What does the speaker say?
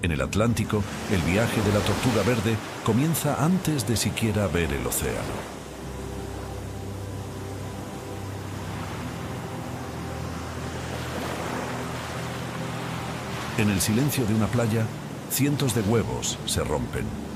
En el Atlántico, el viaje de la tortuga verde comienza antes de siquiera ver el océano. En el silencio de una playa, cientos de huevos se rompen.